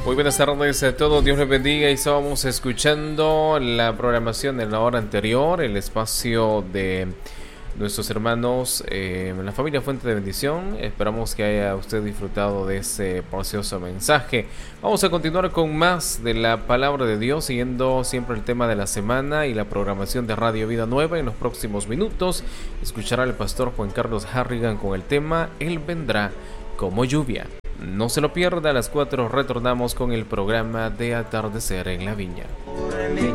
Muy buenas tardes a todos, Dios les bendiga. Y estábamos escuchando la programación en la hora anterior, el espacio de nuestros hermanos, la familia Fuente de Bendición. Esperamos que haya usted disfrutado de ese precioso mensaje. Vamos a continuar con más de la palabra de Dios, siguiendo siempre el tema de la semana y la programación de Radio Vida Nueva. En los próximos minutos escuchará el pastor Juan Carlos Harrigan con el tema Él vendrá como lluvia. No se lo pierda, a las 4 retornamos con el programa de Atardecer en la Viña.